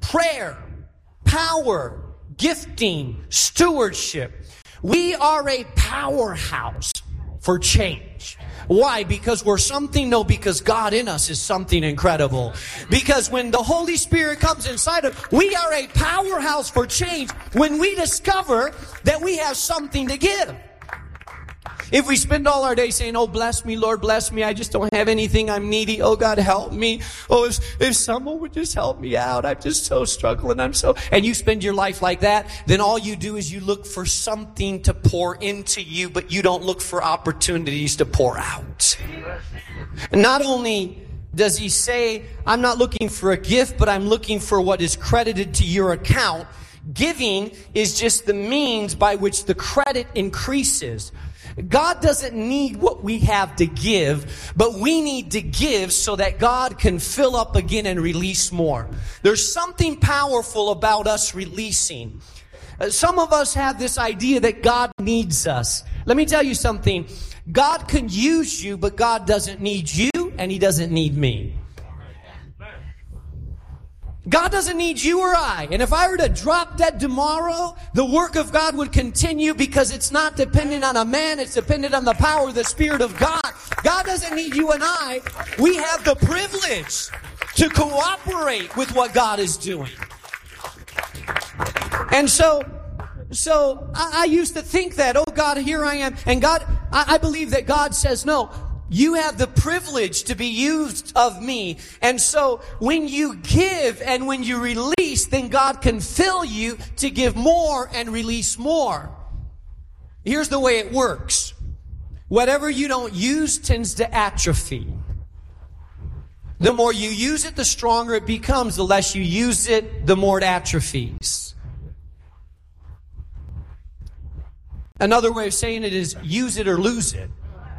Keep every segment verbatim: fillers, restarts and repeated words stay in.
prayer, power, gifting, stewardship. We are a powerhouse for change. Why? Because we're something? No, because God in us is something incredible. Because when the Holy Spirit comes inside of us, we are a powerhouse for change when we discover that we have something to give. If we spend all our day saying, oh, bless me, Lord, bless me, I just don't have anything, I'm needy, oh, God, help me. Oh, if, if someone would just help me out, I'm just so struggling, I'm so... And you spend your life like that, then all you do is you look for something to pour into you, but you don't look for opportunities to pour out. And not only does he say, I'm not looking for a gift, but I'm looking for what is credited to your account. Giving is just the means by which the credit increases. God doesn't need what we have to give, but we need to give so that God can fill up again and release more. There's something powerful about us releasing. Uh, some of us have this idea that God needs us. Let me tell you something. God can use you, but God doesn't need you, and He doesn't need me. God doesn't need you or I. And if I were to drop dead tomorrow, the work of God would continue because it's not dependent on a man. It's dependent on the power of the Spirit of God. God doesn't need you and I. We have the privilege to cooperate with what God is doing. And so, so I, I used to think that, oh God, here I am. And God, I, I believe that God says, no, you have the privilege to be used of me. And so when you give and when you release, then God can fill you to give more and release more. Here's the way it works. Whatever you don't use tends to atrophy. The more you use it, the stronger it becomes. The less you use it, the more it atrophies. Another way of saying it is use it or lose it.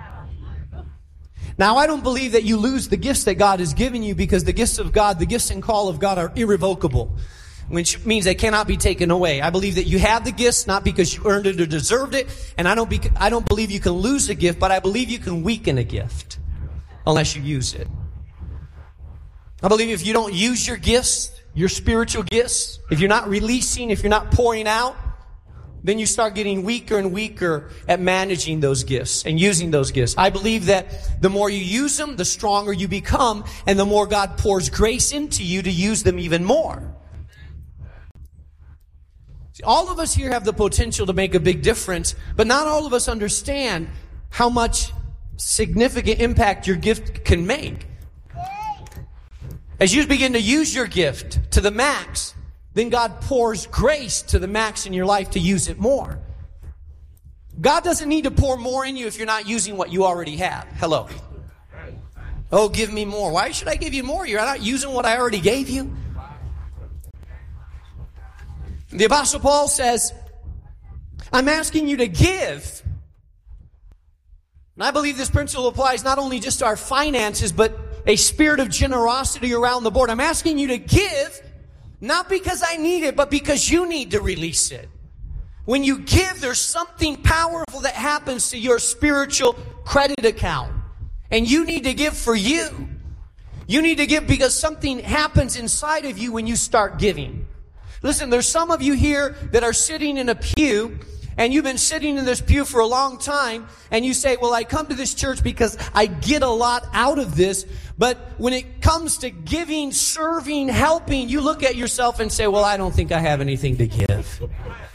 Now, I don't believe that you lose the gifts that God has given you because the gifts of God, the gifts and call of God are irrevocable, which means they cannot be taken away. I believe that you have the gifts not because you earned it or deserved it, and I don't be, I don't believe you can lose a gift, but I believe you can weaken a gift unless you use it. I believe if you don't use your gifts, your spiritual gifts, if you're not releasing, if you're not pouring out, then you start getting weaker and weaker at managing those gifts and using those gifts. I believe that the more you use them, the stronger you become, and the more God pours grace into you to use them even more. See, all of us here have the potential to make a big difference, but not all of us understand how much significant impact your gift can make. As you begin to use your gift to the max, then God pours grace to the max in your life to use it more. God doesn't need to pour more in you if you're not using what you already have. Hello. Oh, give me more. Why should I give you more? You're not using what I already gave you. The Apostle Paul says, I'm asking you to give. And I believe this principle applies not only just to our finances, but a spirit of generosity around the board. I'm asking you to give not because I need it, but because you need to release it. When you give, there's something powerful that happens to your spiritual credit account. And you need to give for you. You need to give because something happens inside of you when you start giving. Listen, there's some of you here that are sitting in a pew, and you've been sitting in this pew for a long time, and you say, well, I come to this church because I get a lot out of this. But when it comes to giving, serving, helping, you look at yourself and say, well, I don't think I have anything to give.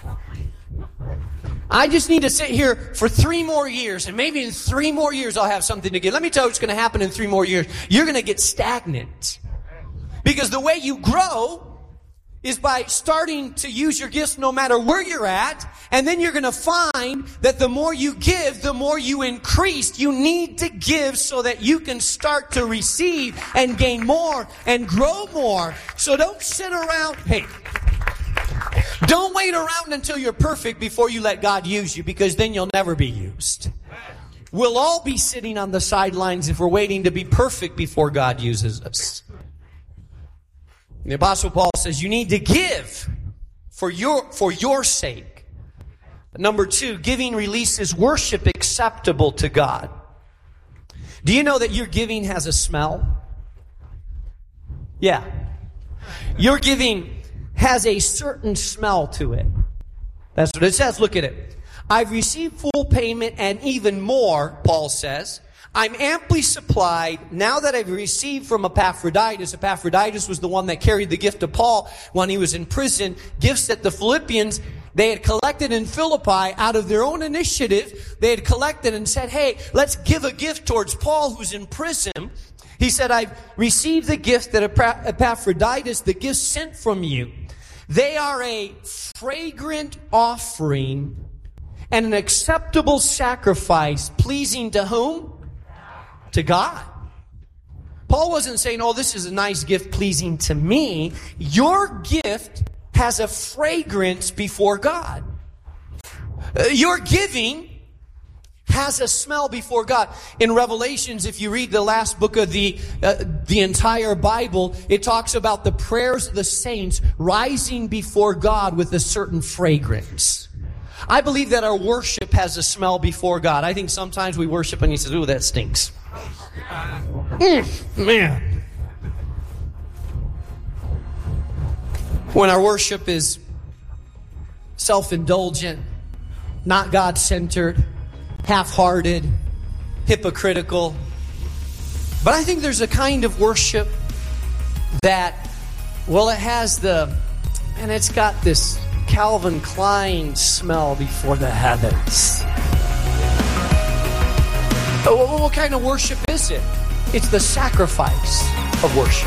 I just need to sit here for three more years, and maybe in three more years I'll have something to give. Let me tell you what's going to happen in three more years. You're going to get stagnant. Because the way you grow is by starting to use your gifts no matter where you're at, and then you're going to find that the more you give, the more you increase. You need to give so that you can start to receive and gain more and grow more. So don't sit around. Hey, don't wait around until you're perfect before you let God use you, because then you'll never be used. We'll all be sitting on the sidelines if we're waiting to be perfect before God uses us. The Apostle Paul says you need to give for your, for your sake. Number two, giving releases worship acceptable to God. Do you know that your giving has a smell? Yeah. Your giving has a certain smell to it. That's what it says. Look at it. I've received full payment and even more, Paul says. I'm amply supplied now that I've received from Epaphroditus. Epaphroditus was the one that carried the gift to Paul when he was in prison. Gifts that the Philippians, they had collected in Philippi out of their own initiative. They had collected and said, hey, let's give a gift towards Paul who's in prison. He said, I've received the gift that Epaphroditus, the gift sent from you. They are a fragrant offering and an acceptable sacrifice, pleasing to whom? To God. Paul wasn't saying, oh, this is a nice gift pleasing to me. Your gift has a fragrance before God. Uh, your giving has a smell before God. In Revelations, if you read the last book of the uh, the entire Bible, it talks about the prayers of the saints rising before God with a certain fragrance. I believe that our worship has a smell before God. I think sometimes we worship and he says, ooh, that stinks. Mm, man. When our worship is self-indulgent, not God-centered, half-hearted, hypocritical. But I think there's a kind of worship that, well, it has the, and it's got this Calvin Klein smell before the heavens. What kind of worship is it? It's the sacrifice of worship.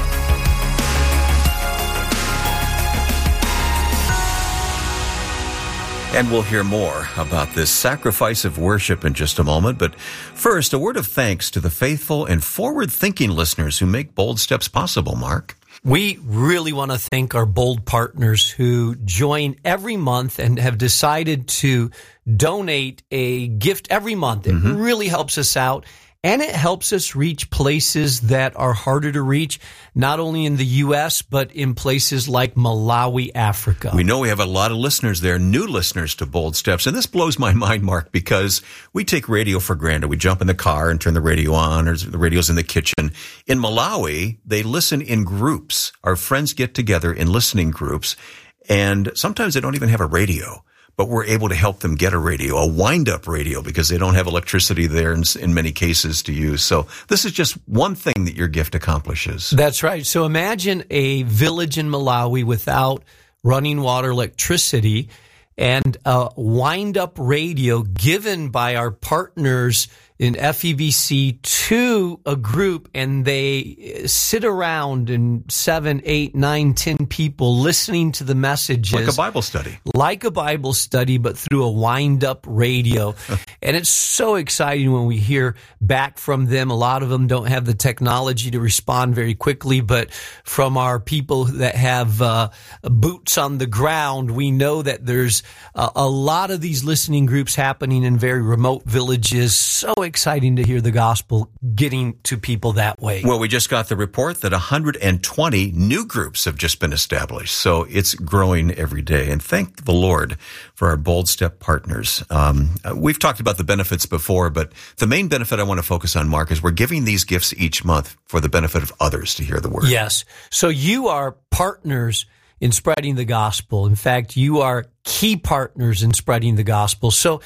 And we'll hear more about this sacrifice of worship in just a moment. But first, a word of thanks to the faithful and forward-thinking listeners who make Bold Steps possible, Mark. We really want to thank our Bold partners who join every month and have decided to donate a gift every month. It mm-hmm. really helps us out. And it helps us reach places that are harder to reach, not only in the U S, but in places like Malawi, Africa. We know we have a lot of listeners there, new listeners to Bold Steps. And this blows my mind, Mark, because we take radio for granted. We jump in the car and turn the radio on, or the radio's in the kitchen. In Malawi, they listen in groups. Our friends get together in listening groups, and sometimes they don't even have a radio. But we're able to help them get a radio, a wind-up radio, because they don't have electricity there in, in many cases to use. So this is just one thing that your gift accomplishes. That's right. So imagine a village in Malawi without running water, electricity, and a wind-up radio given by our partners in F E B C to a group, and they sit around in seven, eight, nine, ten people listening to the messages. Like a Bible study. Like a Bible study, but through a wind-up radio. And it's so exciting when we hear back from them. A lot of them don't have the technology to respond very quickly, but from our people that have uh, boots on the ground, we know that there's a, a lot of these listening groups happening in very remote villages. So exciting to hear the gospel getting to people that way. Well, we just got the report that one hundred twenty new groups have just been established. So it's growing every day. And thank the Lord for our Bold Step partners. Um, we've talked about the benefits before, but the main benefit I want to focus on, Mark, is we're giving these gifts each month for the benefit of others to hear the word. Yes. So you are partners in spreading the gospel. In fact, you are key partners in spreading the gospel. So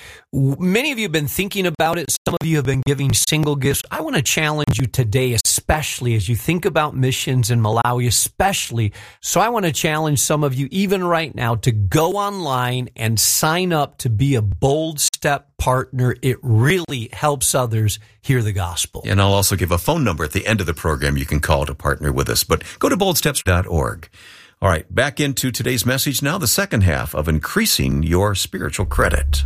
many of you have been thinking about it. Some of you have been giving single gifts. I want to challenge you today, especially as you think about missions in Malawi, especially. So I want to challenge some of you, even right now, to go online and sign up to be a Bold Step partner. It really helps others hear the gospel. And I'll also give a phone number at the end of the program you can call to partner with us. But go to bold steps dot org. All right, back into today's message now, the second half of increasing your spiritual credit.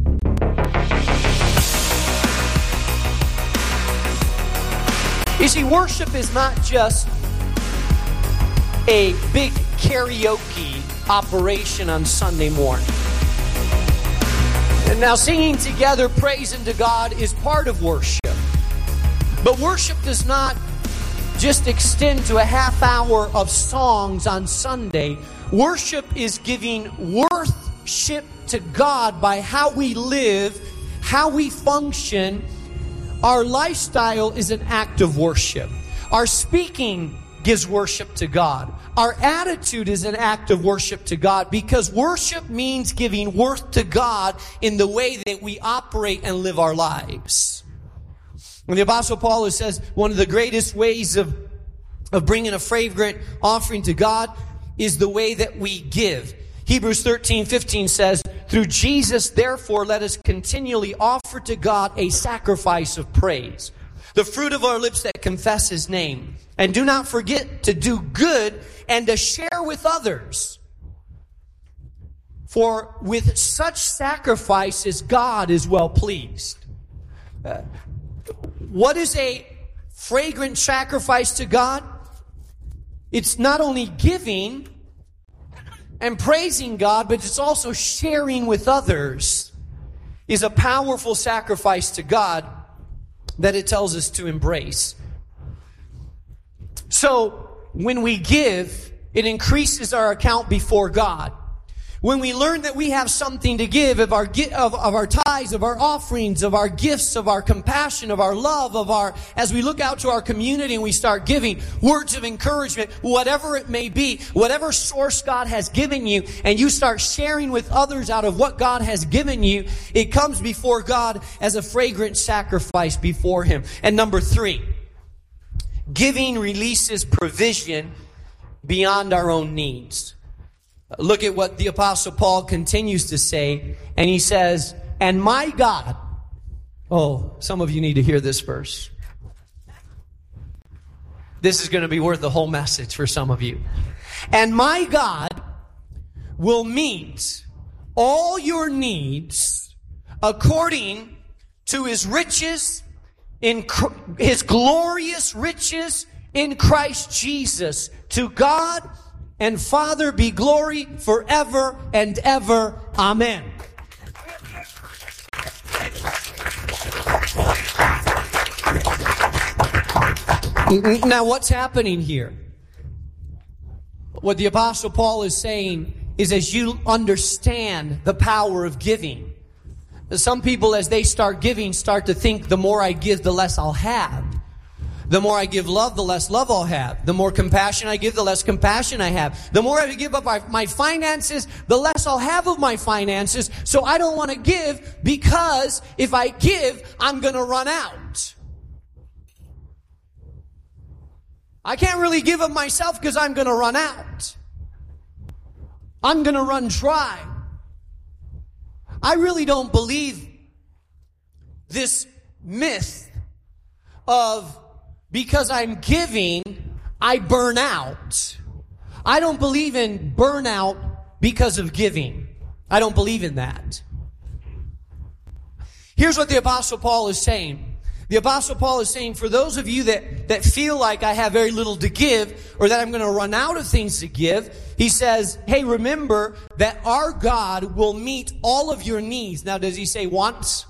You see, worship is not just a big karaoke operation on Sunday morning. And now singing together, praising to God is part of worship. But worship does not just extend to a half hour of songs on Sunday. Worship is giving worship to God by how we live, how we function. Our lifestyle is an act of worship. Our speaking gives worship to God. Our attitude is an act of worship to God because worship means giving worth to God in the way that we operate and live our lives. And the Apostle Paul says one of the greatest ways of, of bringing a fragrant offering to God is the way that we give. Hebrews thirteen fifteen says, through Jesus, therefore, let us continually offer to God a sacrifice of praise, the fruit of our lips that confess His name. And do not forget to do good and to share with others. For with such sacrifices, God is well pleased. Uh, what is a fragrant sacrifice to God? It's not only giving and praising God, but it's also sharing with others is a powerful sacrifice to God that it tells us to embrace. So, when we give, it increases our account before God. When we learn that we have something to give of our of, of our tithes, of our offerings, of our gifts, of our compassion, of our love, of our, as we look out to our community and we start giving words of encouragement, whatever it may be, whatever source God has given you, and you start sharing with others out of what God has given you, it comes before God as a fragrant sacrifice before Him. And number three, giving releases provision beyond our own needs. Look at what the Apostle Paul continues to say, and he says, and my God, oh, some of you need to hear this verse. This is going to be worth the whole message for some of you. And my God will meet all your needs according to His riches, in His glorious riches in Christ Jesus. To God and Father be glory forever and ever. Amen. Now, what's happening here? What the Apostle Paul is saying is, as you understand the power of giving, some people, as they start giving, start to think the more I give, the less I'll have. The more I give love, the less love I'll have. The more compassion I give, the less compassion I have. The more I give up my, my finances, the less I'll have of my finances. So I don't want to give because if I give, I'm going to run out. I can't really give of myself because I'm going to run out. I'm going to run dry. I really don't believe this myth of because I'm giving, I burn out. I don't believe in burnout because of giving. I don't believe in that. Here's what the Apostle Paul is saying. The Apostle Paul is saying, for those of you that, that feel like I have very little to give, or that I'm going to run out of things to give, he says, hey, remember that our God will meet all of your needs. Now, does he say wants?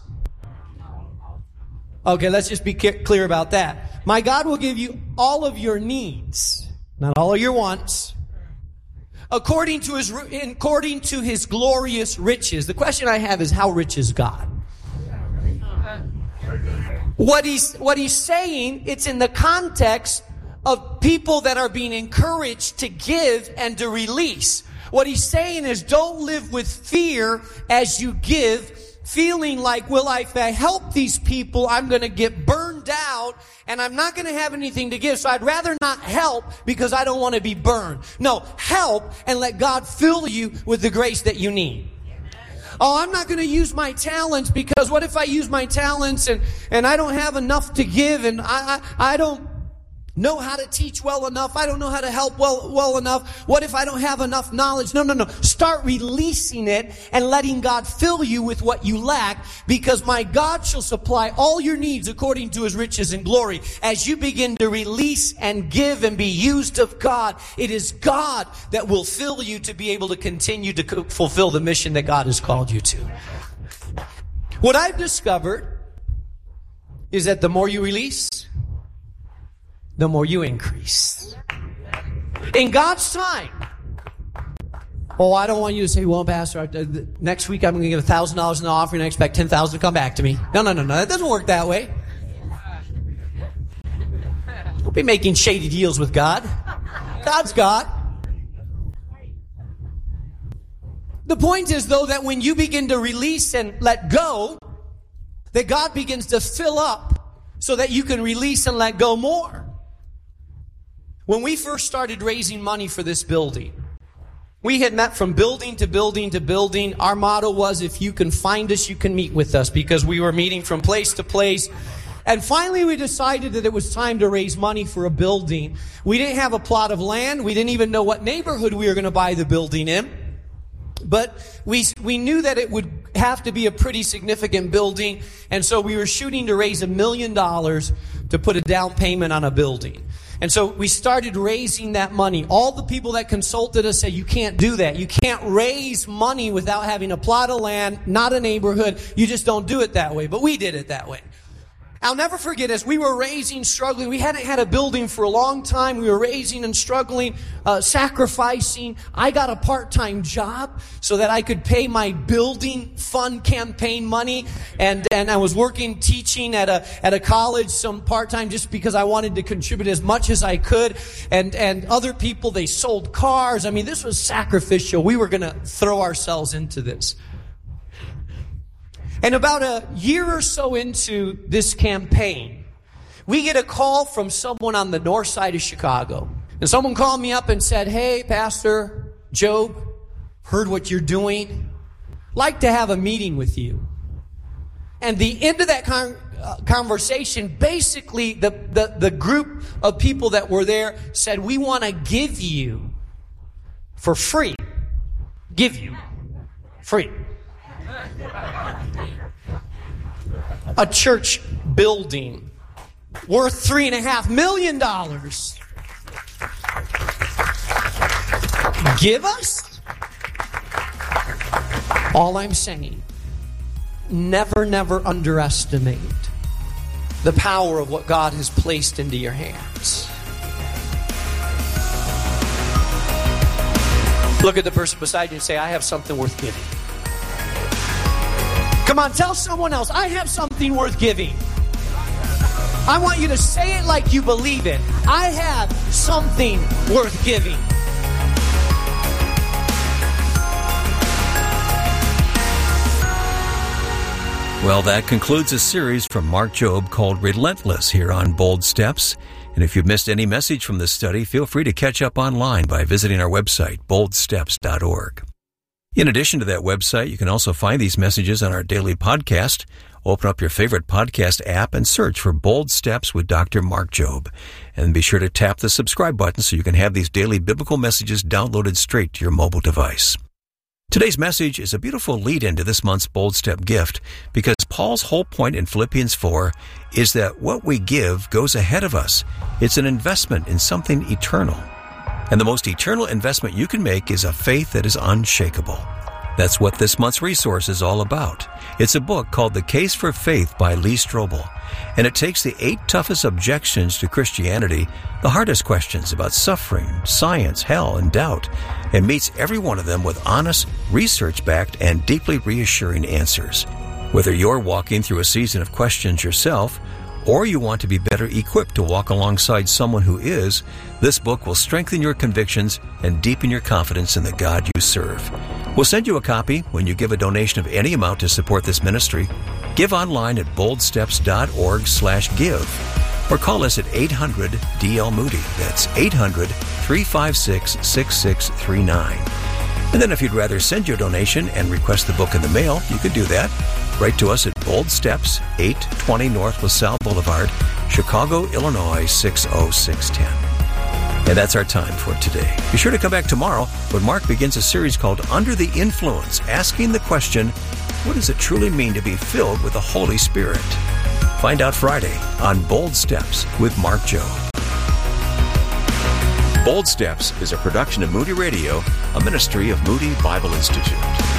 Okay, let's just be clear about that. My God will give you all of your needs, not all of your wants, according to his according to his glorious riches. The question I have is, how rich is God? What he's what he's saying, it's in the context of people that are being encouraged to give and to release. What he's saying is, don't live with fear as you give, feeling like, well, if I help these people, I'm going to get burned out and I'm not going to have anything to give. So I'd rather not help because I don't want to be burned. No, help and let God fill you with the grace that you need. Oh, I'm not going to use my talents because what if I use my talents and, and I don't have enough to give and I, I, I don't know how to teach well enough. I don't know how to help well, well enough. What if I don't have enough knowledge? No, no, no. Start releasing it and letting God fill you with what you lack, because my God shall supply all your needs according to His riches and glory. As you begin to release and give and be used of God, it is God that will fill you to be able to continue to fulfill the mission that God has called you to. What I've discovered is that the more you release, the more you increase. In God's time. Oh, I don't want you to say, well, Pastor, next week I'm going to give one thousand dollars in the offering and I expect ten thousand dollars to come back to me. No, no, no, no. That doesn't work that way. Don't be making shady deals with God. God's God. The point is, though, that when you begin to release and let go, that God begins to fill up so that you can release and let go more. When we first started raising money for this building, we had met from building to building to building. Our motto was, if you can find us, you can meet with us, because we were meeting from place to place. And finally we decided that it was time to raise money for a building. We didn't have a plot of land. We didn't even know what neighborhood we were going to buy the building in. But we we knew that it would have to be a pretty significant building. And so we were shooting to raise a million dollars to put a down payment on a building. And so we started raising that money. All the people that consulted us said, you can't do that. You can't raise money without having a plot of land, not a neighborhood. You just don't do it that way. But we did it that way. I'll never forget, as we were raising, struggling, we hadn't had a building for a long time. We were raising and struggling, uh, sacrificing. I got a part-time job so that I could pay my building fund campaign money. And, and I was working, teaching at a, at a college, some part-time, just because I wanted to contribute as much as I could. And, and other people, they sold cars. I mean, this was sacrificial. We were going to throw ourselves into this. And about a year or so into this campaign, we get a call from someone on the north side of Chicago. And someone called me up and said, hey, Pastor Job, heard what you're doing. Like to have a meeting with you. And the end of that con- uh, conversation, basically the, the, the group of people that were there said, we want to give you for free. Give you free. A church building worth three and a half million dollars. Give us? All I'm saying, never, never underestimate the power of what God has placed into your hands. Look at the person beside you and say, I have something worth giving. Come on, tell someone else, I have something worth giving. I want you to say it like you believe it. I have something worth giving. Well, that concludes a series from Mark Jobe called Relentless here on Bold Steps. And if you've missed any message from this study, feel free to catch up online by visiting our website, bold steps dot org. In addition to that website, you can also find these messages on our daily podcast. Open up your favorite podcast app and search for Bold Steps with Doctor Mark Jobe. And be sure to tap the subscribe button so you can have these daily biblical messages downloaded straight to your mobile device. Today's message is a beautiful lead-in to this month's Bold Step gift, because Paul's whole point in Philippians four is that what we give goes ahead of us. It's an investment in something eternal. And the most eternal investment you can make is a faith that is unshakable. That's what this month's resource is all about. It's a book called The Case for Faith by Lee Strobel. And it takes the eight toughest objections to Christianity, the hardest questions about suffering, science, hell, and doubt, and meets every one of them with honest, research-backed, and deeply reassuring answers. Whether you're walking through a season of questions yourself, or you want to be better equipped to walk alongside someone who is, this book will strengthen your convictions and deepen your confidence in the God you serve. We'll send you a copy when you give a donation of any amount to support this ministry. Give online at boldsteps.org slash give, or call us at eight hundred D L Moody. That's eight hundred, three five six, six six three nine. And then if you'd rather send your donation and request the book in the mail, you could do that. Write to us at Bold Steps, eight twenty North LaSalle Boulevard, Chicago, Illinois, six oh six one oh. And that's our time for today. Be sure to come back tomorrow when Mark begins a series called Under the Influence, asking the question, what does it truly mean to be filled with the Holy Spirit? Find out Friday on Bold Steps with Mark Jobe. Bold Steps is a production of Moody Radio, a ministry of Moody Bible Institute.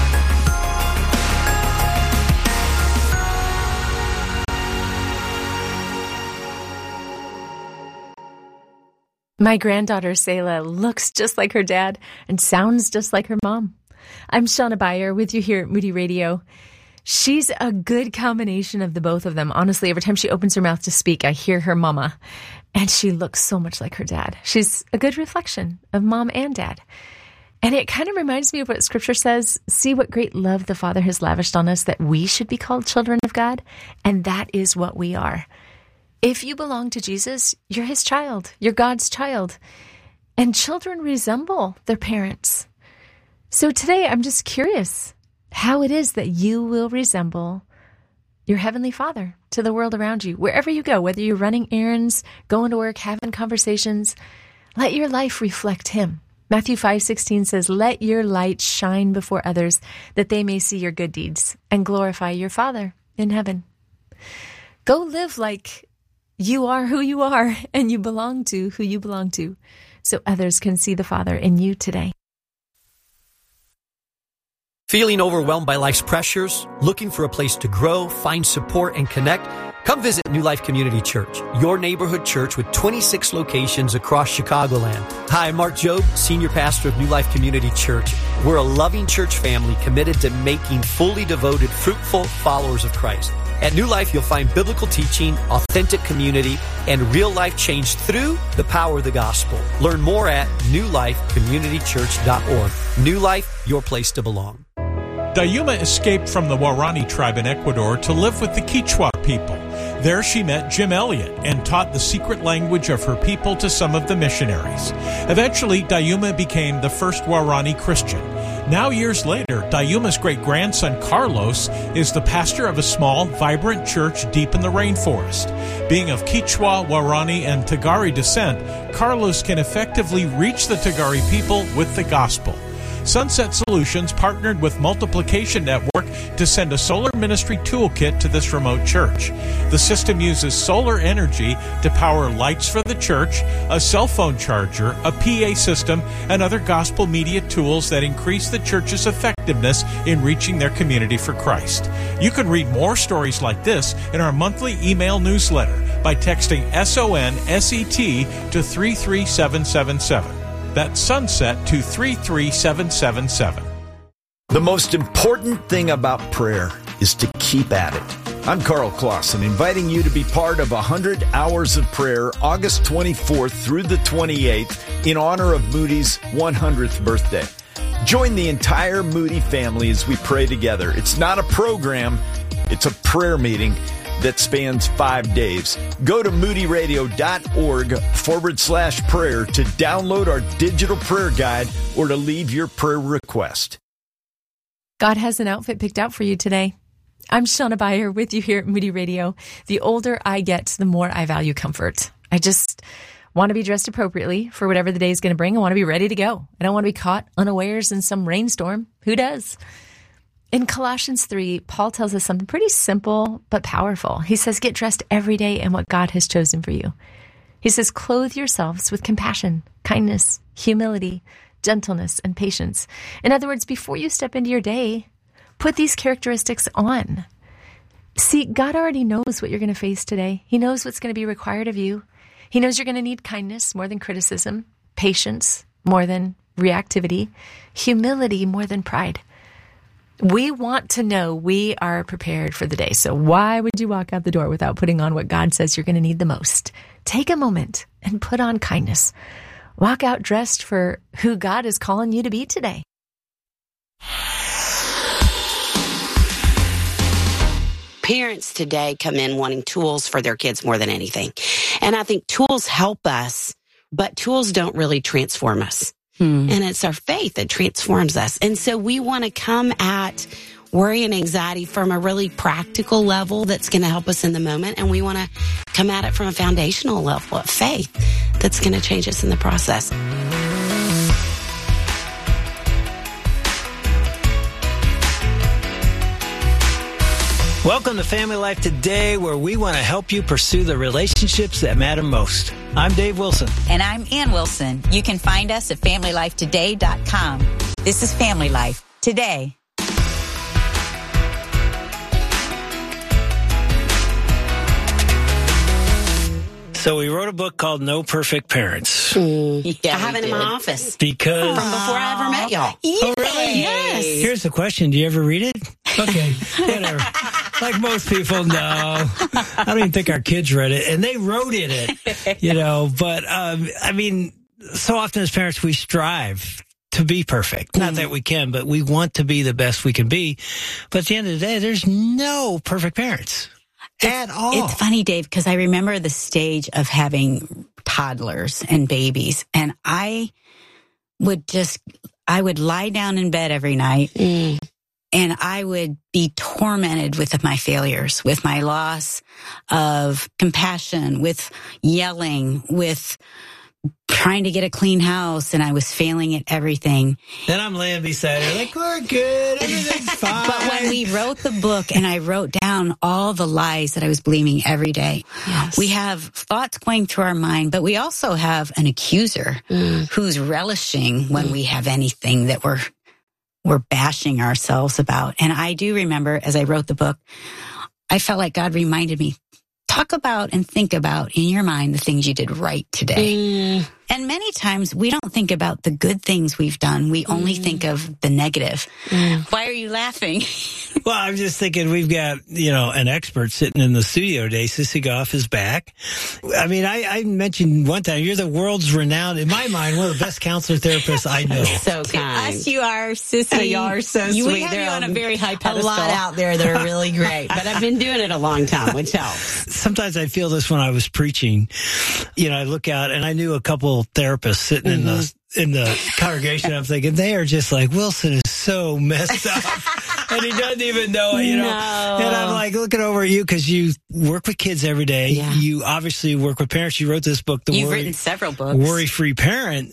My granddaughter, Selah, looks just like her dad and sounds just like her mom. I'm Shauna Byer with you here at Moody Radio. She's a good combination of the both of them. Honestly, every time she opens her mouth to speak, I hear her mama, and she looks so much like her dad. She's a good reflection of mom and dad. And it kind of reminds me of what Scripture says. See what great love the Father has lavished on us, that we should be called children of God. And that is what we are. If you belong to Jesus, you're his child. You're God's child. And children resemble their parents. So today, I'm just curious how it is that you will resemble your Heavenly Father to the world around you. Wherever you go, whether you're running errands, going to work, having conversations, let your life reflect him. Matthew five sixteen says, let your light shine before others, that they may see your good deeds and glorify your Father in heaven. Go live like you are who you are and you belong to who you belong to, so others can see the Father in you today. Feeling overwhelmed by life's pressures? Looking for a place to grow, find support, and connect? Come visit New Life Community Church, your neighborhood church with twenty-six locations across Chicagoland. Hi, I'm Mark Jobe, Senior Pastor of New Life Community Church. We're a loving church family committed to making fully devoted, fruitful followers of Christ. At New Life, you'll find biblical teaching, authentic community, and real life change through the power of the gospel. Learn more at new life community church dot org. New Life, your place to belong. Dayuma escaped from the Waorani tribe in Ecuador to live with the Quechua people. There she met Jim Elliot and taught the secret language of her people to some of the missionaries. Eventually, Dayuma became the first Waorani Christian. Now, years later, Dayuma's great-grandson Carlos is the pastor of a small, vibrant church deep in the rainforest. Being of Quechua, Waorani, and Tagari descent, Carlos can effectively reach the Tagari people with the gospel. Sunset Solutions partnered with Multiplication Network to send a solar ministry toolkit to this remote church. The system uses solar energy to power lights for the church, a cell phone charger, a P A system, and other gospel media tools that increase the church's effectiveness in reaching their community for Christ. You can read more stories like this in our monthly email newsletter by texting S O N S E T to three three seven seven seven. That's Sunset to three three seven seven seven. The most important thing about prayer is to keep at it. I'm Carl Clausen, inviting you to be part of one hundred Hours of Prayer, August twenty-fourth through the twenty-eighth, in honor of Moody's one hundredth birthday. Join the entire Moody family as we pray together. It's not a program, it's a prayer meeting that spans five days. Go to moodyradio.org forward slash prayer to download our digital prayer guide or to leave your prayer request. God has an outfit picked out for you today. I'm Shauna Beyer with you here at Moody Radio. The older I get, the more I value comfort. I just want to be dressed appropriately for whatever the day is going to bring. I want to be ready to go. I don't want to be caught unawares in some rainstorm. Who does? In Colossians three, Paul tells us something pretty simple but powerful. He says, get dressed every day in what God has chosen for you. He says, clothe yourselves with compassion, kindness, humility, gentleness, and patience. In other words, before you step into your day, put these characteristics on. See, God already knows what you're going to face today. He knows what's going to be required of you. He knows you're going to need kindness more than criticism, patience more than reactivity, humility more than pride. We want to know we are prepared for the day. So why would you walk out the door without putting on what God says you're going to need the most? Take a moment and put on kindness. Walk out dressed for who God is calling you to be today. Parents today come in wanting tools for their kids more than anything. And I think tools help us, but tools don't really transform us. Hmm. And it's our faith that transforms us. And so we want to come at worry and anxiety from a really practical level that's going to help us in the moment. And we want to come at it from a foundational level of faith that's going to change us in the process. Welcome to Family Life Today, where we want to help you pursue the relationships that matter most. I'm Dave Wilson. And I'm Ann Wilson. You can find us at family life today dot com. This is Family Life Today. So we wrote a book called No Perfect Parents. Mm, yeah, I have it in my office. Because... From before I ever met y'all. Oh, really? Yes. Here's the question. Do you ever read it? Okay, whatever. Like most people know, I don't even think our kids read it, and they wrote in it, you know. But um, I mean, so often as parents, we strive to be perfect. Not that we can, but we want to be the best we can be. But at the end of the day, there's no perfect parents at all. It's funny, Dave, because I remember the stage of having toddlers and babies, and I would just, I would lie down in bed every night, mm. and I would be tormented with my failures, with my loss of compassion, with yelling, with trying to get a clean house, and I was failing at everything. Then I'm laying beside her like, we're good, everything's fine. But when we wrote the book and I wrote down all the lies that I was believing every day, yes. we have thoughts going through our mind, but we also have an accuser mm. who's relishing when mm. we have anything that we're we're bashing ourselves about. And I do remember, as I wrote the book, I felt like God reminded me, talk about and think about in your mind the things you did right today. Mm. And many times we don't think about the good things we've done. We only mm. think of the negative. Mm. Why are you laughing? Well, I'm just thinking we've got, you know, an expert sitting in the studio today. Sissy Goff is back. I mean, I, I mentioned one time, you're the world's renowned, in my mind, one of the best counselor therapists I know. So kind. Us, you are, Sissy. Oh, you are so you, sweet. We have They're you on a very high pedestal. A lot out there that are really great. But I've been doing it a long time, which helps. Sometimes I feel this when I was preaching. You know, I look out and I knew a couple therapists sitting mm-hmm. in the in the congregation. I'm thinking they are just like, Wilson is so messed up, and he doesn't even know it. You know, no. and I'm like looking over at you because you work with kids every day. Yeah. You obviously work with parents. You wrote this book, The You've Worry, written several books, Worry-Free Parent.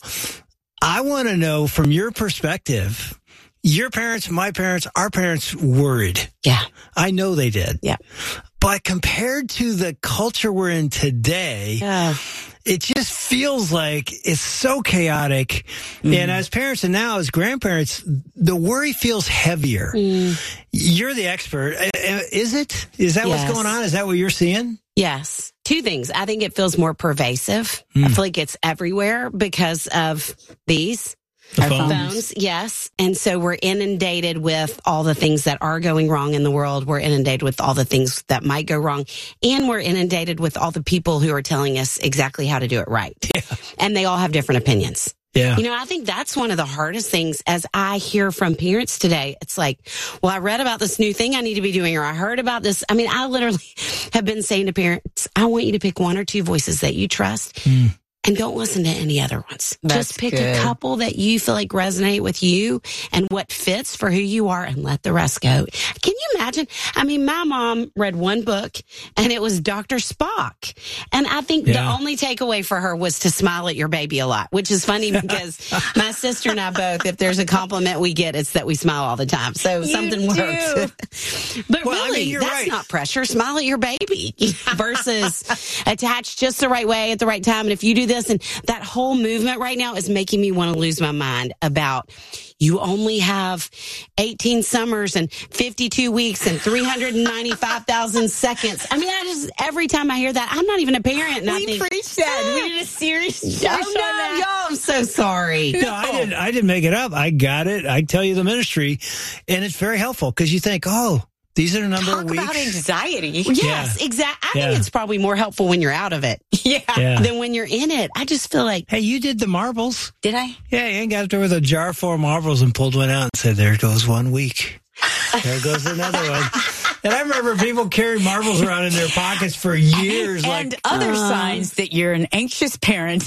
I want to know from your perspective. Your parents, my parents, our parents worried. Yeah, I know they did. Yeah. But compared to the culture we're in today, yeah. it just feels like it's so chaotic. Mm. And as parents and now as grandparents, the worry feels heavier. Mm. You're the expert. Is it? Is that yes. what's going on? Is that what you're seeing? Yes. Two things. I think it feels more pervasive. Mm. I feel like it's everywhere because of these. The Our phones. phones, yes. And so we're inundated with all the things that are going wrong in the world. We're inundated with all the things that might go wrong. And we're inundated with all the people who are telling us exactly how to do it right. Yeah. And they all have different opinions. Yeah. You know, I think that's one of the hardest things as I hear from parents today. It's like, well, I read about this new thing I need to be doing, or I heard about this. I mean, I literally have been saying to parents, I want you to pick one or two voices that you trust. Mm. And don't listen to any other ones. That's Just pick good. a couple that you feel like resonate with you and what fits for who you are, and let the rest go. Can you imagine? I mean, my mom read one book and it was Doctor Spock. And I think yeah. the only takeaway for her was to smile at your baby a lot, which is funny because my sister and I both, if there's a compliment we get, it's that we smile all the time. So you something do. works. But well, really, I mean, that's right. not pressure. Smile at your baby versus attach just the right way at the right time. And if you do this, and that whole movement right now is making me want to lose my mind about you only have eighteen summers and fifty-two weeks and three hundred ninety-five thousand seconds. I mean, I just, every time I hear that, I'm not even a parent. And we I think, preached that. We did a series show. Oh, no, y'all, I'm so sorry. No, I didn't, I didn't make it up. I got it. I tell you the ministry, and it's very helpful because you think, oh, these are the number Talk of weeks. about anxiety. Yes, yeah. exactly. I yeah. think it's probably more helpful when you're out of it. Yeah. yeah. Than when you're in it. I just feel like. Hey, you did the marbles. Did I? Yeah, you got up there with a jar full of marbles and pulled one out and said, there goes one week. There goes another one. And I remember people carrying marbles around in their pockets for years. And like, other uh, signs that you're an anxious parent.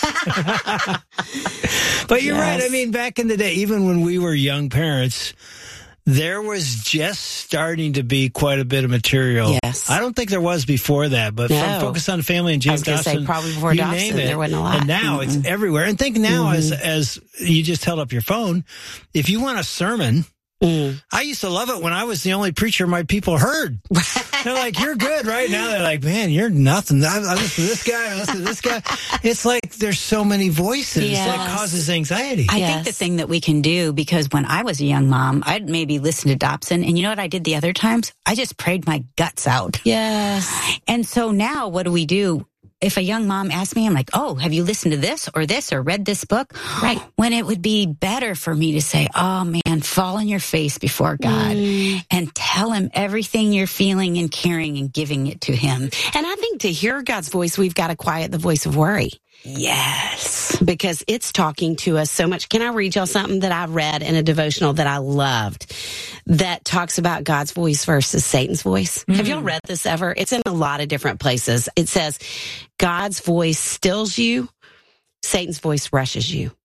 But you're yes. right. I mean, back in the day, even when we were young parents, there was just starting to be quite a bit of material. Yes. I don't think there was before that, but no. from Focus on Family and James I was going to say Dobson, probably before you Dobson, name it, there wasn't a lot. And now mm-hmm. it's everywhere. And think now mm-hmm. as as you just held up your phone, if you want a sermon, mm. I used to love it when I was the only preacher my people heard. They're like, you're good right now. They're like, man, you're nothing. I, I listen to this guy. I listen to this guy. It's like there's so many voices yes. that causes anxiety. I yes. think the thing that we can do, because when I was a young mom, I'd maybe listen to Dobson. And you know what I did the other times? I just prayed my guts out. Yes. And so now what do we do? if a young mom asked me, I'm like, oh, have you listened to this or this or read this book? Right. When it would be better for me to say, oh man, fall on your face before God mm. and tell him everything you're feeling and caring and giving it to him. And I think to hear God's voice, we've got to quiet the voice of worry. Yes. Because it's talking to us so much. Can I read y'all something that I read in a devotional that I loved that talks about God's voice versus Satan's voice? Mm. Have y'all read this ever? It's in a lot of different places. It says, God's voice stills you. Satan's voice rushes you.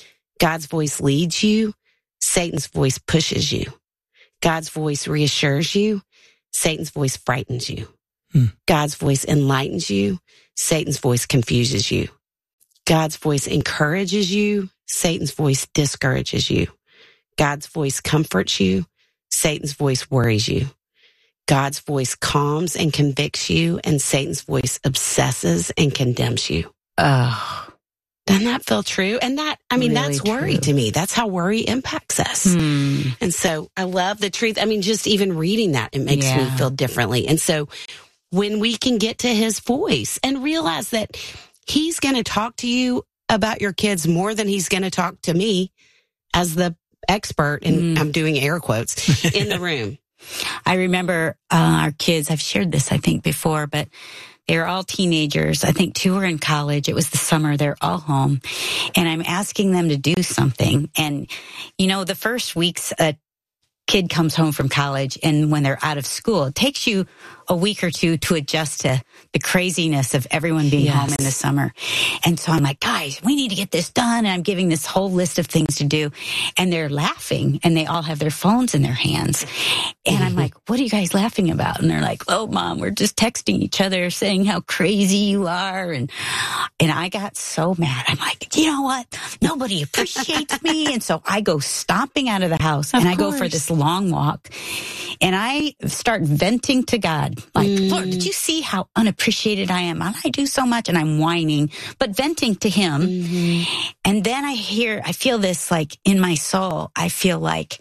God's voice leads you. Satan's voice pushes you. God's voice reassures you. Satan's voice frightens you. Mm. God's voice enlightens you. Satan's voice confuses you. God's voice encourages you. Satan's voice discourages you. God's voice comforts you. Satan's voice worries you. God's voice calms and convicts you, and Satan's voice obsesses and condemns you. Oh, doesn't that feel true? And that, I mean, really that's worry true. To me. That's how worry impacts us. Hmm. And so I love the truth. I mean, just even reading that, it makes yeah. me feel differently. And so when we can get to his voice and realize that he's going to talk to you about your kids more than he's going to talk to me as the expert, and mm. I'm doing air quotes, in the room. I remember uh, our kids, I've shared this, I think, before, but they were all teenagers. I think two were in college. It was the summer. They're all home. And I'm asking them to do something. And, you know, the first weeks a kid comes home from college, and when they're out of school, it takes you a week or two to adjust to the craziness of everyone being yes. home in the summer. And so I'm like, guys, we need to get this done. And I'm giving this whole list of things to do. And they're laughing, and they all have their phones in their hands. And mm-hmm. I'm like, what are you guys laughing about? And they're like, oh, Mom, we're just texting each other saying how crazy you are. And, and I got so mad. I'm like, you know what? Nobody appreciates me. And so I go stomping out of the house, of and I course. go for this long walk, and I start venting to God. Like, mm. Lord, did you see how unappreciated I am? And I do so much, and I'm whining, but venting to him. Mm-hmm. And then I hear, I feel this like in my soul. I feel like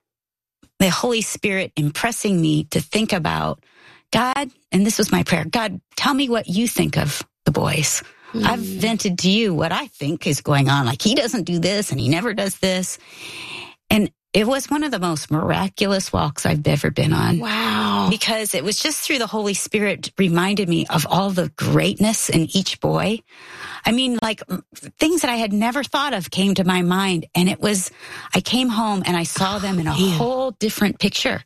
the Holy Spirit impressing me to think about God. And this was my prayer. God, tell me what you think of the boys. Mm. I've vented to you what I think is going on. Like, he doesn't do this and he never does this. And it was one of the most miraculous walks I've ever been on. Wow. Because it was just through the Holy Spirit reminded me of all the greatness in each boy. I mean, like, things that I had never thought of came to my mind. And it was, I came home and I saw them in a Man. whole different picture.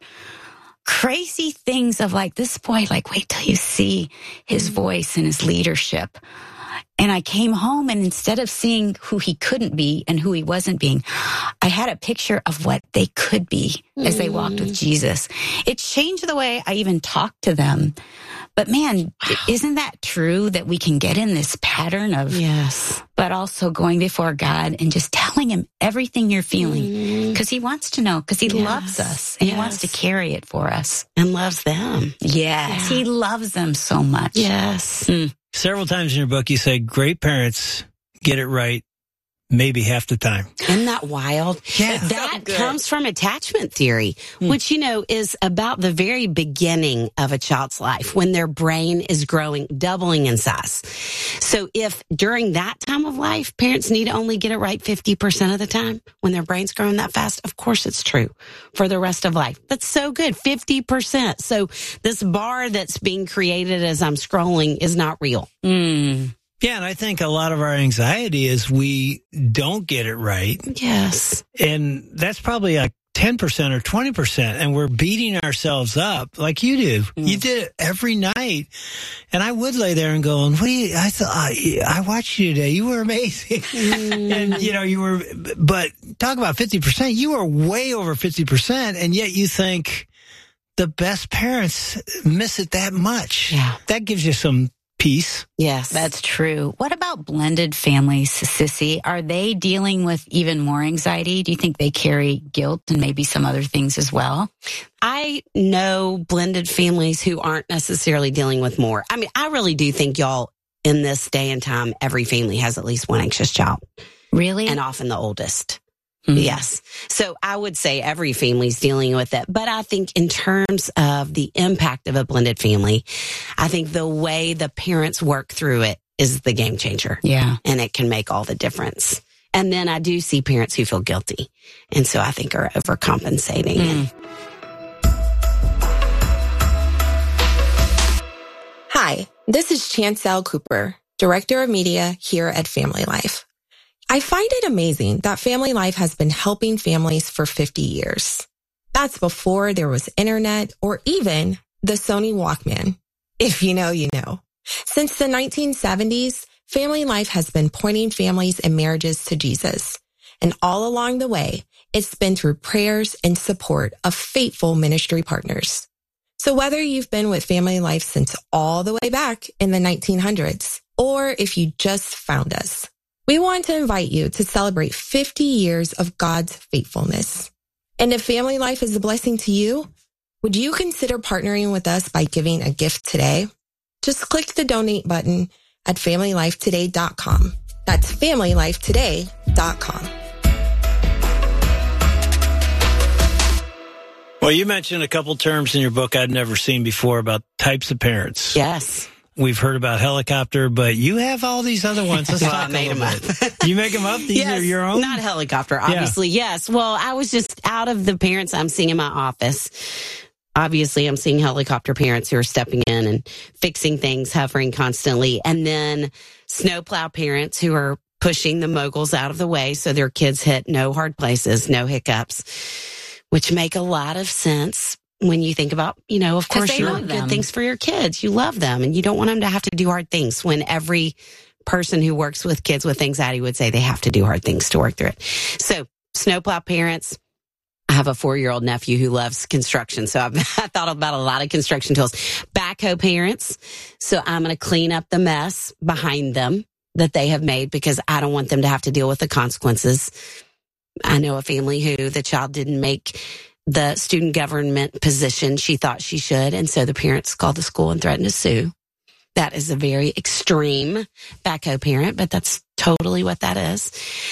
Crazy things of like, this boy, like, wait till you see his voice and his leadership. And I came home, and instead of seeing who he couldn't be and who he wasn't being, I had a picture of what they could be mm. as they walked with Jesus. It changed the way I even talked to them. But man, wow. isn't that true that we can get in this pattern of, yes, but also going before God and just telling him everything you're feeling, because mm. he wants to know, because he yes. loves us, and yes. he wants to carry it for us. And loves them. Yes, yeah. he loves them so much. Yes. Mm. Several times in your book, you say great parents get it right maybe half the time. Isn't that wild? Yeah. That so comes from attachment theory, hmm. which, you know, is about the very beginning of a child's life when their brain is growing, doubling in size. So if during that time of life, parents need to only get it right fifty percent of the time when their brain's growing that fast, of course it's true for the rest of life. That's so good, fifty percent. So this bar that's being created as I'm scrolling is not real. Mm. Yeah, and I think a lot of our anxiety is we don't get it right. Yes. And that's probably like ten percent or twenty percent, and we're beating ourselves up like you do. Mm. You did it every night. And I would lay there and go, what do you, I thought, I, I watched you today. You were amazing. Mm. And, you know, you were, but talk about fifty percent. You were way over fifty percent, and yet you think the best parents miss it that much. Yeah. That gives you some peace. Yes, that's true. What about blended families, Sissy? Are they dealing with even more anxiety? Do you think they carry guilt and maybe some other things as well? I know blended families who aren't necessarily dealing with more. I mean, I really do think, y'all, in this day and time, every family has at least one anxious child. Really? And often the oldest. Mm-hmm. Yes. So I would say every family's dealing with it. But I think in terms of the impact of a blended family, I think the way the parents work through it is the game changer. Yeah. And it can make all the difference. And then I do see parents who feel guilty. And so I think are overcompensating. Mm. Hi, this is Chancel Cooper, Director of Media here at Family Life. I find it amazing that Family Life has been helping families for fifty years. That's before there was internet or even the Sony Walkman. If you know, you know. Since the nineteen seventies, Family Life has been pointing families and marriages to Jesus. And all along the way, it's been through prayers and support of faithful ministry partners. So whether you've been with Family Life since all the way back in the nineteen hundreds, or if you just found us, we want to invite you to celebrate fifty years of God's faithfulness. And if Family Life is a blessing to you, would you consider partnering with us by giving a gift today? Just click the donate button at family life today dot com. That's family life today dot com. Well, you mentioned a couple terms in your book I'd never seen before about types of parents. Yes. We've heard about helicopter, but you have all these other ones. Let's well, talk I made a them bit. up. You make them up? These yes, are your own? Not helicopter, obviously. Yeah. Yes. Well, I was just out of the parents I'm seeing in my office. Obviously, I'm seeing helicopter parents who are stepping in and fixing things, hovering constantly. And then snowplow parents who are pushing the moguls out of the way so their kids hit no hard places, no hiccups, which make a lot of sense. When you think about, you know, of course you want good things for your kids. You love them and you don't want them to have to do hard things when every person who works with kids with anxiety would say they have to do hard things to work through it. So snowplow parents, I have a four-year-old nephew who loves construction. So I've I thought about a lot of construction tools. Backhoe parents. So I'm going to clean up the mess behind them that they have made because I don't want them to have to deal with the consequences. I know a family who the child didn't make the student government position she thought she should. And so the parents called the school and threatened to sue. That is a very extreme backhoe parent, but that's totally what that is.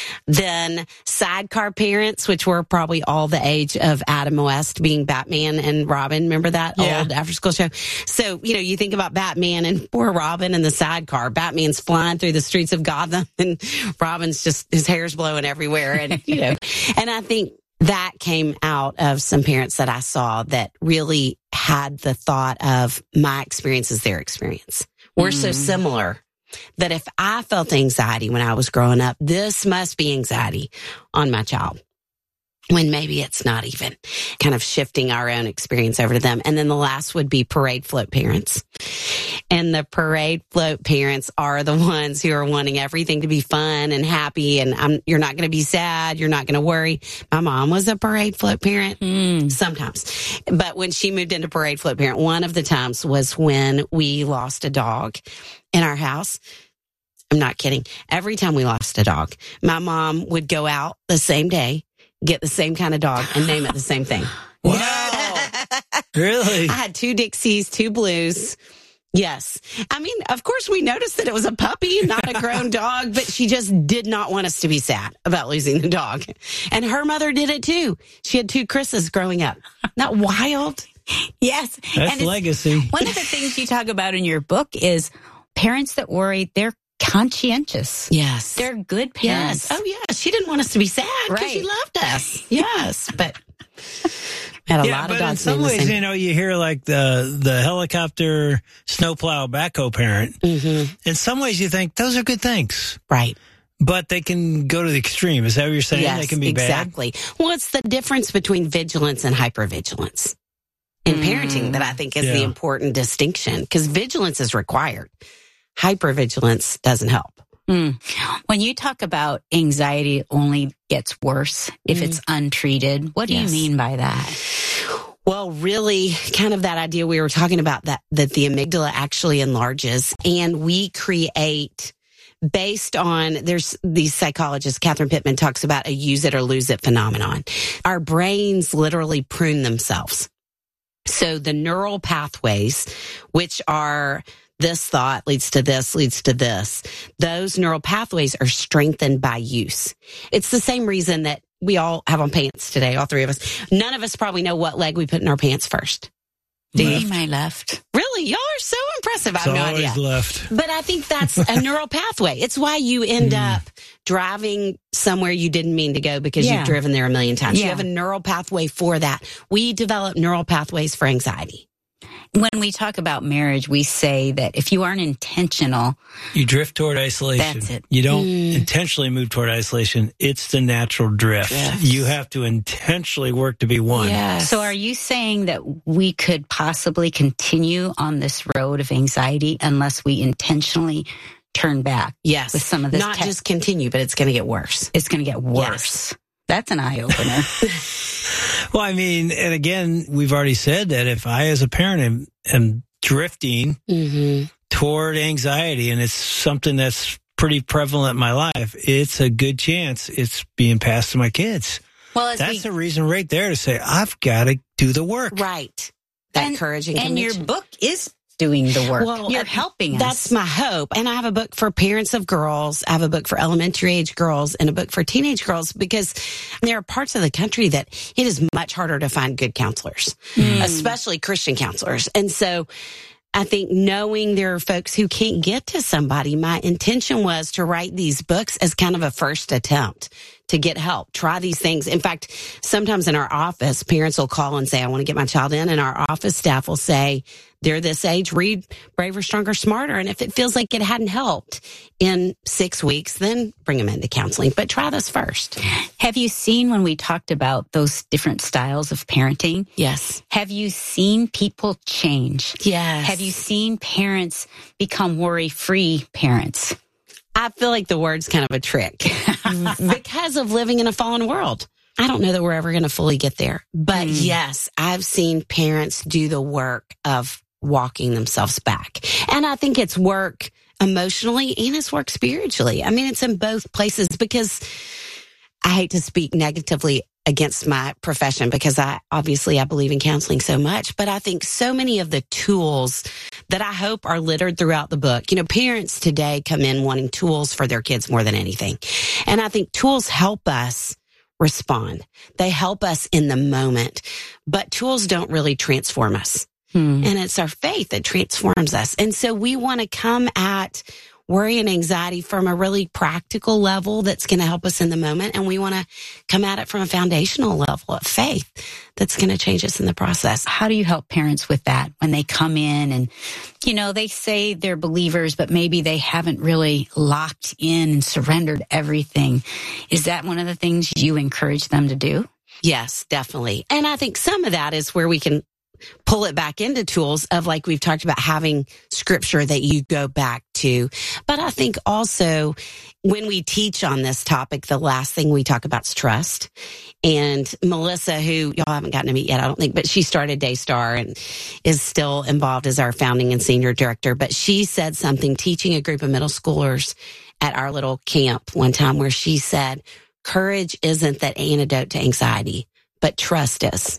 Then sidecar parents, which were probably all the age of Adam West being Batman and Robin. Remember that yeah. old after school show? So, you know, you think about Batman and poor Robin in the sidecar. Batman's flying through the streets of Gotham and Robin's just, his hair's blowing everywhere. And, you know, and I think that came out of some parents that I saw that really had the thought of my experience is their experience. We're mm. so similar that if I felt anxiety when I was growing up, this must be anxiety on my child. When maybe it's not even, kind of shifting our own experience over to them. And then the last would be parade float parents. And the parade float parents are the ones who are wanting everything to be fun and happy. And I'm, you're not going to be sad. You're not going to worry. My mom was a parade float parent mm. sometimes. But when she moved into parade float parent, one of the times was when we lost a dog in our house. I'm not kidding. Every time we lost a dog, my mom would go out the same day, get the same kind of dog and name it the same thing. Wow. Really? I had two Dixies, two Blues. Yes. I mean, of course we noticed that it was a puppy, not a grown dog, but she just did not want us to be sad about losing the dog. And her mother did it too. She had two Chris's growing up. Not wild? Yes. That's and legacy. One of the things you talk about in your book is parents that worry, they're conscientious. Yes. They're good parents. Yes. Oh, yeah. She didn't want us to be sad because right. she loved us. Yes. But had a yeah, lot but of dogs in some ways, you know, you hear like the, the helicopter, snowplow, backhoe parent. Mm-hmm. In some ways, you think those are good things. Right. But they can go to the extreme. Is that what you're saying? Yes, they can be exactly. bad? Well, it's the difference between vigilance and hypervigilance in mm. parenting that I think is yeah. the important distinction because vigilance is required. Hypervigilance doesn't help. Mm. When you talk about anxiety only gets worse if mm. it's untreated, what do yes. you mean by that? Well, really kind of that idea we were talking about that, that the amygdala actually enlarges and we create based on, there's these psychologists, Catherine Pittman talks about a use it or lose it phenomenon. Our brains literally prune themselves. So the neural pathways, which are this thought leads to this, leads to this. Those neural pathways are strengthened by use. It's the same reason that we all have on pants today, all three of us. None of us probably know what leg we put in our pants first. Maybe my left. Really? Y'all are so impressive. I It's have no always idea. left. But I think that's a neural pathway. It's why you end Mm. up driving somewhere you didn't mean to go because Yeah. you've driven there a million times. Yeah. You have a neural pathway for that. We develop neural pathways for anxiety. When we talk about marriage, we say that if you aren't intentional, You drift toward isolation. That's it. You don't Mm. intentionally move toward isolation. It's the natural drift. Yes. You have to intentionally work to be one. Yes. so are you saying that we could possibly continue on this road of anxiety unless we intentionally turn back? Yes. With some of this Not tech- just continue, but it's going to get worse. It's going to get worse. That's an eye opener. Well, I mean, and again, we've already said that if I, as a parent, am, am drifting Mm-hmm. toward anxiety, and it's something that's pretty prevalent in my life, it's a good chance it's being passed to my kids. Well, as That's we, a reason right there to say, I've got to do the work. Right. That and, courage and, and your conviction. book is doing the work. Well, You're uh, helping us. That's my hope. And I have a book for parents of girls. I have a book for elementary age girls and a book for teenage girls because there are parts of the country that it is much harder to find good counselors, especially Christian counselors. And so I think knowing there are folks who can't get to somebody, my intention was to write these books as kind of a first attempt to get help. Try these things. In fact, sometimes in our office, parents will call and say, I want to get my child in. And our office staff will say, they're this age, read Braver, Stronger, Smarter. And if it feels like it hadn't helped in six weeks, then bring them into counseling. But try this first. Have you seen when we talked about those different styles of parenting? Yes. Have you seen people change? Yes. Have you seen parents become worry-free parents? I feel like the word's kind of a trick because of living in a fallen world. I don't know that we're ever going to fully get there. But Mm. yes, I've seen parents do the work of walking themselves back. And I think it's work emotionally and it's work spiritually. I mean, it's in both places because I hate to speak negatively against my profession because I obviously I believe in counseling so much, but I think so many of the tools that I hope are littered throughout the book. You know, parents today come in wanting tools for their kids more than anything. And I think tools help us respond. They help us in the moment, but tools don't really transform us. Hmm. And it's our faith that transforms us. And so we want to come at worry and anxiety from a really practical level that's going to help us in the moment. And we want to come at it from a foundational level of faith that's going to change us in the process. How do you help parents with that when they come in and, you know, they say they're believers, but maybe they haven't really locked in and surrendered everything? Is that one of the things you encourage them to do? Yes, definitely. And I think some of that is where we can pull it back into tools of, like we've talked about, having scripture that you go back to. But I think also when we teach on this topic, the last thing we talk about is trust. And Melissa, who y'all haven't gotten to meet yet, I don't think, but she started Daystar and is still involved as our founding and senior director. But she said something teaching a group of middle schoolers at our little camp one time where she said, courage isn't that antidote to anxiety, but trust is.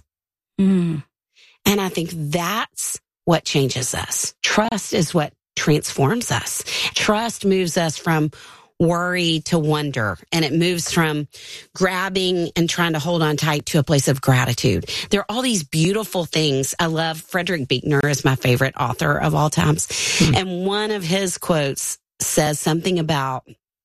Mm. And I think that's what changes us. Trust is what transforms us. Trust moves us from worry to wonder, and it moves from grabbing and trying to hold on tight to a place of gratitude. There are all these beautiful things. I love Frederick Buechner is my favorite author of all times. Mm-hmm. And one of his quotes says something about,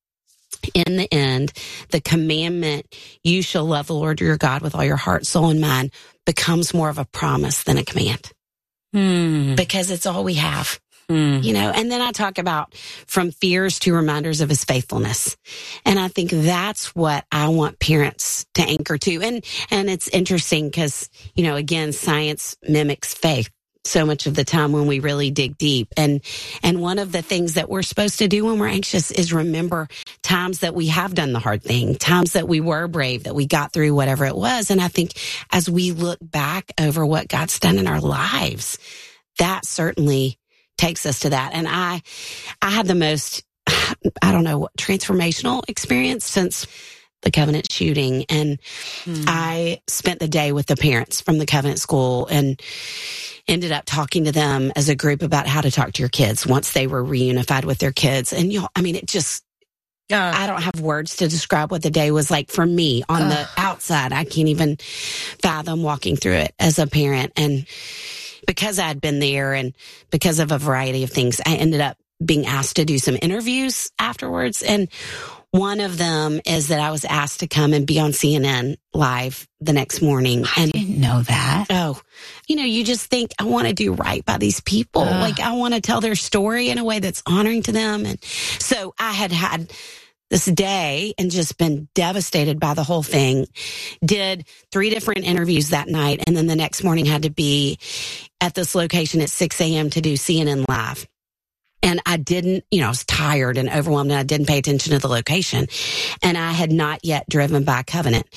in the end, the commandment, you shall love the Lord your God with all your heart, soul, and mind, becomes more of a promise than a command. Hmm. Because it's all we have. Hmm. You know, and then I talk about from fears to reminders of his faithfulness. And I think that's what I want parents to anchor to. And, and it's interesting because, you know, again, science mimics faith so much of the time when we really dig deep. And, and one of the things that we're supposed to do when we're anxious is remember times that we have done the hard thing, times that we were brave, that we got through whatever it was. And I think as we look back over what God's done in our lives, that certainly takes us to that. And I, I had the most, I don't know, transformational experience since the Covenant shooting. And mm. I spent the day with the parents from the Covenant school and ended up talking to them as a group about how to talk to your kids once they were reunified with their kids. And, you know, I mean, it just, Uh, I don't have words to describe what the day was like for me on uh, the outside. I can't even fathom walking through it as a parent. And because I'd been there and because of a variety of things, I ended up being asked to do some interviews afterwards. And one of them is that I was asked to come and be on C N N live the next morning. I and, didn't know that. Oh, you know, you just think, I want to do right by these people. Uh, like, I want to tell their story in a way that's honoring to them. And so I had had this day and just been devastated by the whole thing. Did three different interviews that night. And then the next morning had to be at this location at six a.m. to do C N N live. And I didn't, you know, I was tired and overwhelmed and I didn't pay attention to the location. And I had not yet driven by Covenant.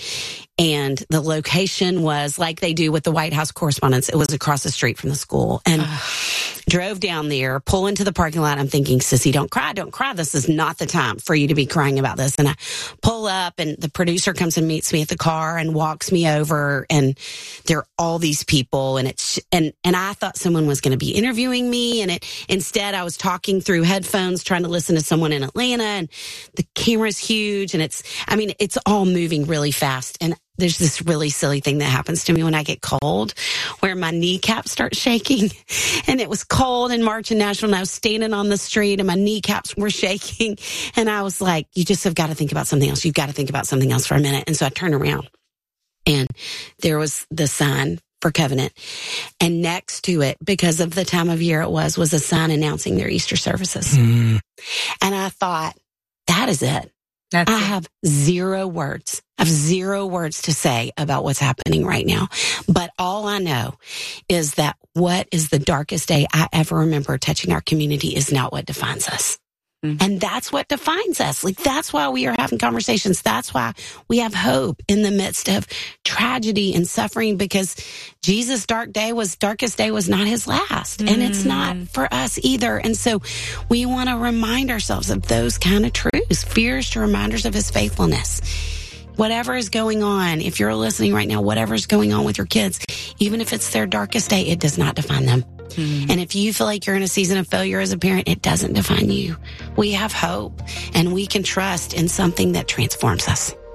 And the location was like they do with the White House Correspondents. It was across the street from the school. And drove down there, pull into the parking lot. I'm thinking, Sissy, don't cry, don't cry. This is not the time for you to be crying about this. And I pull up and the producer comes and meets me at the car and walks me over. And there are all these people. And it's, and, and I thought someone was going to be interviewing me. And it, instead I was talking through headphones, trying to listen to someone in Atlanta. And the camera's huge. And it's, I mean, it's all moving really fast. And there's this really silly thing that happens to me when I get cold, where my kneecaps start shaking. And it was cold in March in Nashville, and I was standing on the street, and my kneecaps were shaking. And I was like, you just have got to think about something else. You've got to think about something else for a minute. And so I turned around, and there was the sign for Covenant. And next to it, because of the time of year it was, was a sign announcing their Easter services. Mm. And I thought, that is it. That's I it. have zero words. I have zero words to say about what's happening right now. But all I know is that what is the darkest day I ever remember touching our community is not what defines us. Mm-hmm. And that's what defines us. Like, that's why we are having conversations. That's why we have hope in the midst of tragedy and suffering, because Jesus' dark day was, darkest day was not his last. Mm-hmm. And it's not for us either. And so we want to remind ourselves of those kind of truths. Fears to reminders of his faithfulness. Whatever is going on, if you're listening right now, whatever is going on with your kids, even if it's their darkest day, it does not define them. Mm. And if you feel like you're in a season of failure as a parent, it doesn't define you. We have hope, and we can trust in something that transforms us.